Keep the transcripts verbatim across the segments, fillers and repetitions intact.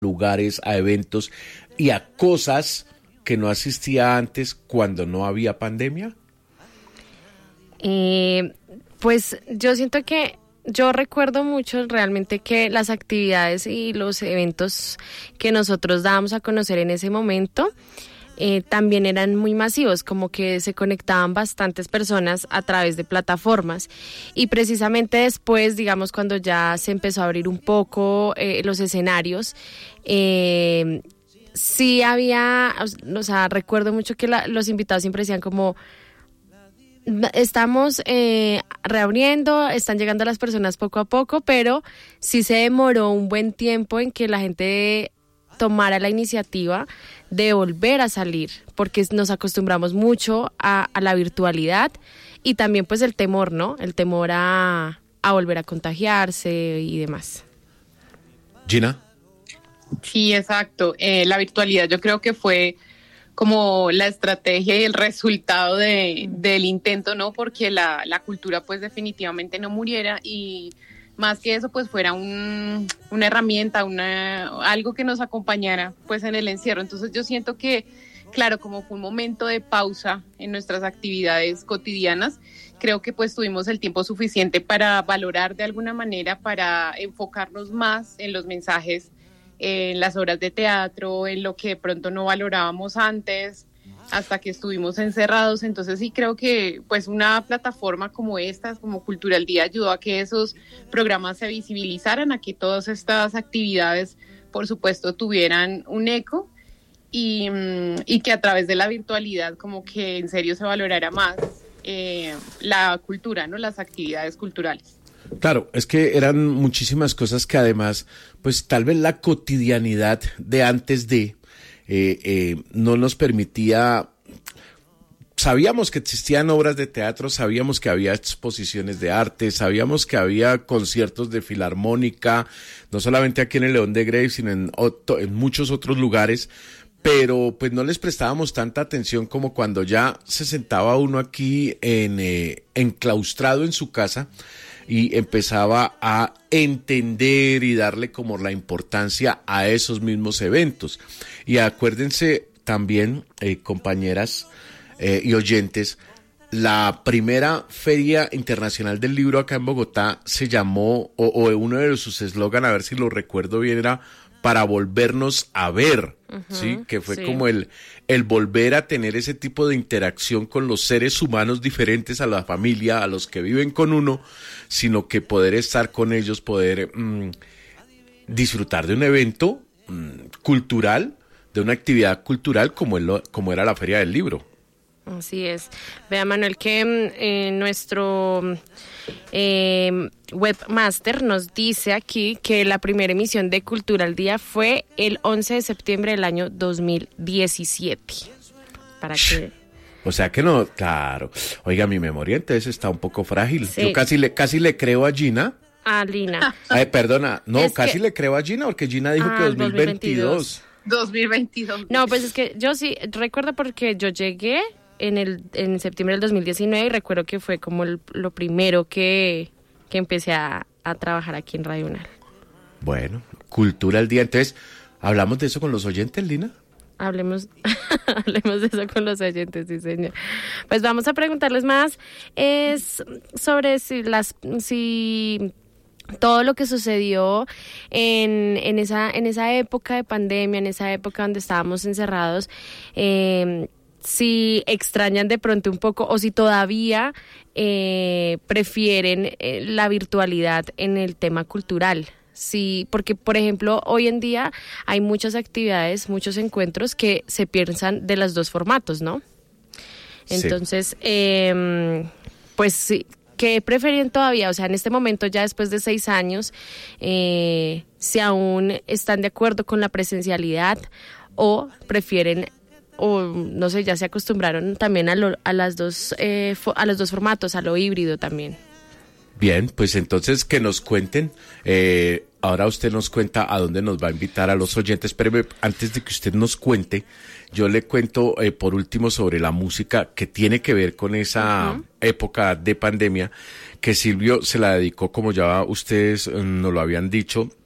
lugares, a eventos y a cosas que no asistía antes cuando no había pandemia? Eh, pues yo siento que yo recuerdo mucho realmente que las actividades y los eventos que nosotros dábamos a conocer en ese momento eh, también eran muy masivos, como que se conectaban bastantes personas a través de plataformas, y precisamente después, digamos, cuando ya se empezó a abrir un poco eh, los escenarios, eh, sí había, o sea, recuerdo mucho que la, los invitados siempre decían como: estamos eh, reabriendo, están llegando las personas poco a poco, pero sí se demoró un buen tiempo en que la gente tomara la iniciativa de volver a salir, porque nos acostumbramos mucho a, a la virtualidad, y también pues el temor, ¿no? El temor a, a volver a contagiarse y demás. Gina. Sí, exacto. Eh, la virtualidad yo creo que fue como la estrategia y el resultado de, del intento, ¿no? Porque la, la cultura pues definitivamente no muriera, y más que eso pues fuera un, una herramienta, una, algo que nos acompañara pues en el encierro. Entonces yo siento que, claro, como fue un momento de pausa en nuestras actividades cotidianas, creo que pues tuvimos el tiempo suficiente para valorar de alguna manera, para enfocarnos más en los mensajes, en las obras de teatro, en lo que de pronto no valorábamos antes, hasta que estuvimos encerrados. Entonces sí creo que pues una plataforma como esta, como Cultural Día, ayudó a que esos programas se visibilizaran, a que todas estas actividades, por supuesto, tuvieran un eco, y, y que a través de la virtualidad como que en serio se valorara más eh, la cultura, ¿no? Las actividades culturales. Claro, es que eran muchísimas cosas que además, pues tal vez la cotidianidad de antes de eh, eh, no nos permitía. Sabíamos que existían obras de teatro, sabíamos que había exposiciones de arte, sabíamos que había conciertos de filarmónica, no solamente aquí en el León de Grey, sino en, otro, en muchos otros lugares, pero pues no les prestábamos tanta atención como cuando ya se sentaba uno aquí en eh, enclaustrado en su casa y empezaba a entender y darle como la importancia a esos mismos eventos. Y acuérdense también, eh, compañeras eh, y oyentes, la primera Feria Internacional del Libro acá en Bogotá se llamó, o, o uno de sus eslogan, a ver si lo recuerdo bien, era para volvernos a ver, uh-huh, ¿sí? Que fue sí. como el, el volver a tener ese tipo de interacción con los seres humanos diferentes a la familia, a los que viven con uno, sino que poder estar con ellos, poder mmm, disfrutar de un evento mmm, cultural, de una actividad cultural como, el, como era la Feria del Libro. Así es. Vea, Manuel, que eh, nuestro eh, webmaster nos dice aquí que la primera emisión de Cultural Día fue el once de septiembre del año dos mil diecisiete. Para que... O sea que no, claro. Oiga, mi memoria entonces está un poco frágil. Sí. Yo casi le, casi le creo a Gina. A Lina. Ay, perdona, no, es casi que... le creo a Gina porque Gina dijo ah, que dos mil veintidós. dos mil veintidós. No, pues es que yo sí recuerdo porque yo llegué en el en septiembre del dos mil diecinueve y recuerdo que fue como el, lo primero que, que empecé a, a trabajar aquí en Radio Unal. Bueno, Cultural Día. Entonces, ¿hablamos de eso con los oyentes, Lina? Hablemos, hablemos de eso con los oyentes, sí, señor. Pues vamos a preguntarles más es sobre si las si todo lo que sucedió en, en esa en esa época de pandemia, en esa época donde estábamos encerrados, eh, si extrañan de pronto un poco o si todavía eh, prefieren eh, la virtualidad en el tema cultural. Sí, porque por ejemplo hoy en día hay muchas actividades, muchos encuentros que se piensan de los dos formatos, ¿no? Entonces, sí. eh, pues sí, ¿qué prefieren todavía? O sea, en este momento ya después de seis años, eh, si aún están de acuerdo con la presencialidad o prefieren, o no sé, ya se acostumbraron también a, lo, a las dos eh, fo- a los dos formatos, a lo híbrido también. Bien, pues entonces que nos cuenten. Eh, ahora usted nos cuenta a dónde nos va a invitar a los oyentes, pero antes de que usted nos cuente, yo le cuento eh, por último sobre la música que tiene que ver con esa uh-huh. época de pandemia, que Silvio se la dedicó, como ya ustedes eh, nos lo habían dicho,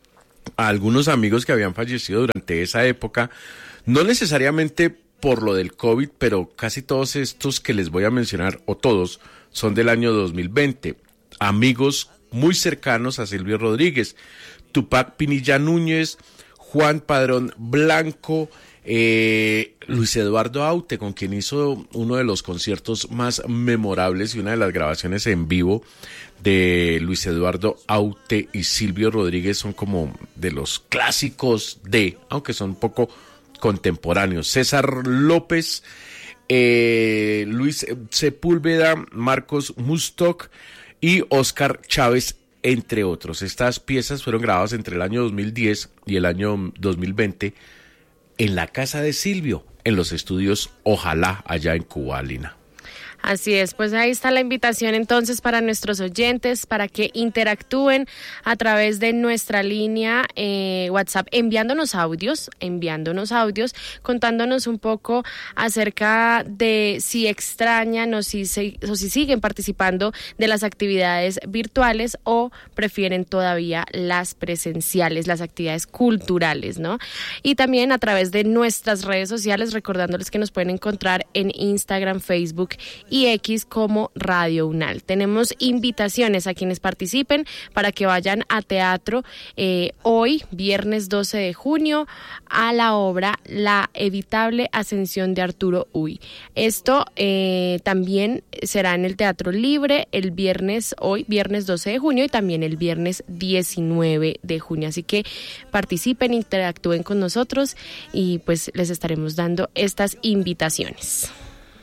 a algunos amigos que habían fallecido durante esa época, no necesariamente por lo del COVID, pero casi todos estos que les voy a mencionar, o todos, son del año dos mil veinte. Amigos muy cercanos a Silvio Rodríguez, Tupac Pinilla Núñez, Juan Padrón Blanco, eh, Luis Eduardo Aute, con quien hizo uno de los conciertos más memorables y una de las grabaciones en vivo de Luis Eduardo Aute y Silvio Rodríguez son como de los clásicos de, aunque son un poco contemporáneos. César López, eh, Luis Sepúlveda, Marcos Mustok y Oscar Chávez, entre otros. Estas piezas fueron grabadas entre el año dos mil diez y el año dos mil veinte en la casa de Silvio, en los estudios Ojalá, allá en Cuba, Lina. Así es, pues ahí está la invitación entonces para nuestros oyentes, para que interactúen a través de nuestra línea eh, WhatsApp, enviándonos audios, enviándonos audios, contándonos un poco acerca de si extrañan o si, se, o si siguen participando de las actividades virtuales o prefieren todavía las presenciales, las actividades culturales, ¿no? Y también a través de nuestras redes sociales, recordándoles que nos pueden encontrar en Instagram, Facebook y X como Radio Unal. Tenemos invitaciones a quienes participen para que vayan a teatro eh, hoy, viernes doce de junio, a la obra La evitable ascensión de Arturo Uy. Esto eh, también será en el Teatro Libre el viernes, hoy, viernes doce de junio, y también el viernes diecinueve de junio. Así que participen, interactúen con nosotros y pues les estaremos dando estas invitaciones.